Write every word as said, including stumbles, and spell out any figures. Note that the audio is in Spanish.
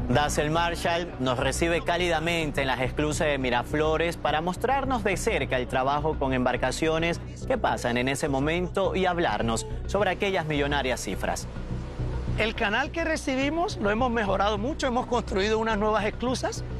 Dassel Marshall nos recibe cálidamente en las esclusas de Miraflores para mostrarnos de cerca el trabajo con embarcaciones que pasan en ese momento y hablarnos sobre aquellas millonarias cifras. El canal que recibimos lo hemos mejorado mucho, hemos construido unas nuevas esclusas